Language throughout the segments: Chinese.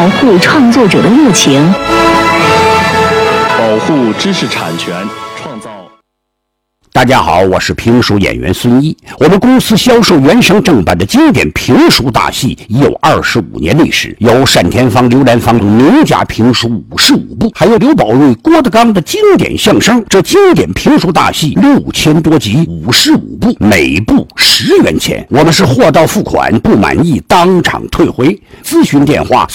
保护创作者的热情， 保护知识产权，创造。 大家好，我是评书演员孙一。我们公司销售原声正版的经典评书大戏已有25年历史，有单田芳、刘兰芳名家评书55部，还有刘宝瑞、郭德纲的经典相声。这经典评书大戏6000多集，55部，每部10元钱。我们是货到付款，不满意当场退回。咨询电话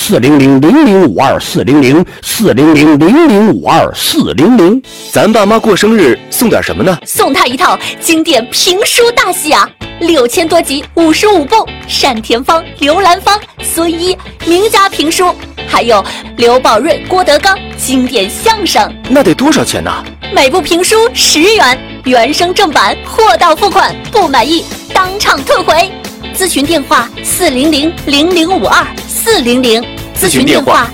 400-0052-400，400-0052-400。 咱爸妈过生日送点什么呢？ 送他一套经典评书大戏啊，6000多集，55部，单田芳、刘兰芳、孙一名家评书，还有刘宝瑞、郭德纲经典相声。 那得多少钱呢？ 每部评书10元，原声正版，货到付款，不满意当场退回。咨询电话400-0052-400，咨询电话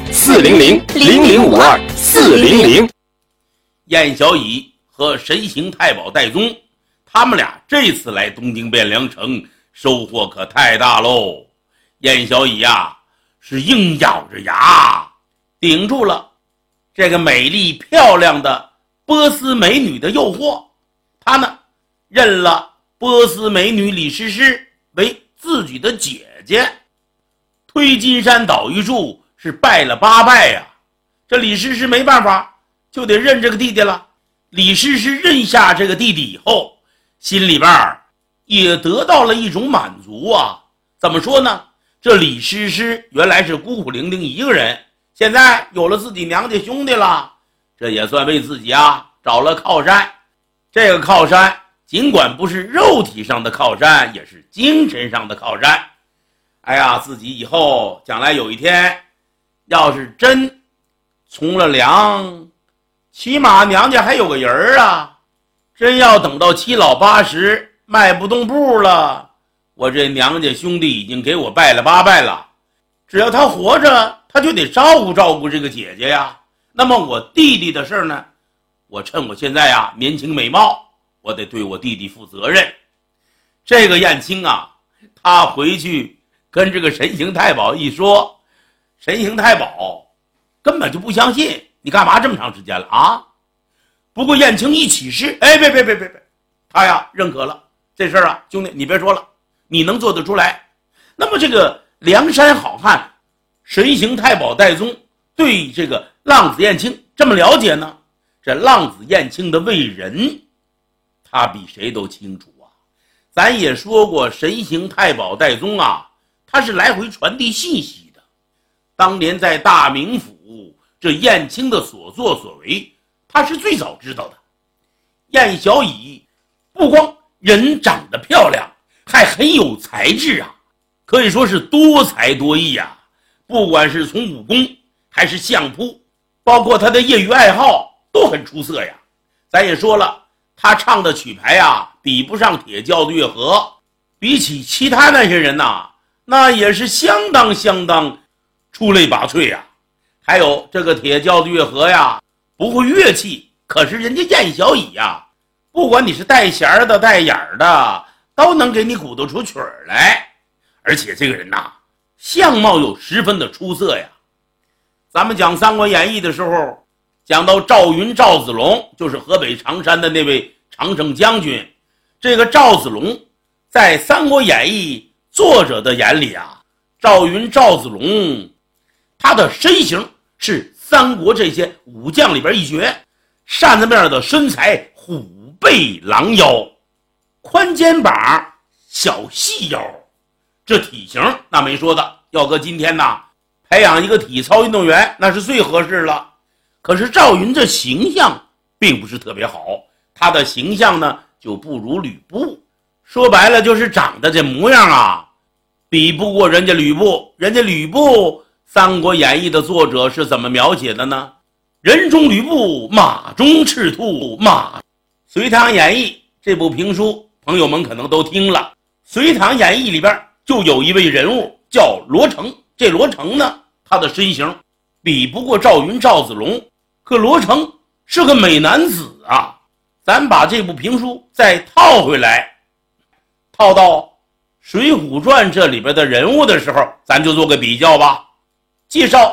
400-0052-400。 燕小乙和神行太保戴宗，他们俩这次来东京汴梁城，收获可太大喽。燕小乙呀，是硬咬着牙顶住了这个美丽漂亮的波斯美女的诱惑，他呢认了波斯美女李师师为自己的姐姐，推金山岛一柱是拜了8拜呀。这李师师没办法，就得认这个弟弟了。李师师认下这个弟弟以后，心里边也得到了一种满足啊。怎么说呢？这李师师原来是孤苦伶仃一个人，现在有了自己娘家兄弟了，这也算为自己找了靠山。这个靠山尽管不是肉体上的靠山，也是精神上的靠山。哎呀，自己以后将来有一天要是真从了良，起码娘家还有个人啊。真要等到7老80迈不动步了，我这娘家兄弟已经给我拜了8拜了，只要他活着，他就得照顾照顾这个姐姐呀。那么我弟弟的事呢，我趁我现在年轻美貌，我得对我弟弟负责任。这个燕青他回去跟这个神行太保一说，神行太保根本就不相信，你干嘛这么长时间了啊？不过燕青一起誓，别，他认可了这事儿兄弟你别说了，你能做得出来。那么这个梁山好汉神行太保戴宗对这个浪子燕青这么了解呢？这浪子燕青的为人，他比谁都清楚啊。咱也说过，神行太保戴宗他是来回传递信息的。当年在大名府，这燕青的所作所为，他是最早知道的。燕小乙不光人长得漂亮，还很有才智可以说是多才多艺不管是从武功还是相扑，包括他的业余爱好都很出色呀。咱也说了，他唱的曲牌比不上铁教的月河，比起其他那些人那也是相当出类拔萃还有这个铁教的月河不会乐器，可是人家燕小乙不管你是带弦的带眼的，都能给你鼓捣出曲儿来。而且这个人相貌又十分的出色呀。咱们讲《三国演义》的时候，讲到赵云赵子龙，就是河北常山的那位常胜将军。这个赵子龙在《三国演义》作者的眼里赵云赵子龙他的身形是三国这些武将里边一绝，扇子面的身材，虎背狼腰，宽肩膀小细腰，这体型那没说的，要搁今天培养一个体操运动员那是最合适了。可是赵云这形象并不是特别好，他的形象呢就不如吕布，说白了就是长得这模样比不过人家吕布。人家吕布《三国演义》的作者是怎么描写的呢？人中吕布，马中赤兔马。隋唐演义这部评书朋友们可能都听了，隋唐演义里边就有一位人物叫罗成。这罗成呢，他的身形比不过赵云赵子龙，可罗成是个美男子咱把这部评书再套回来，套到《水浒传》这里边的人物的时候，咱就做个比较吧。介绍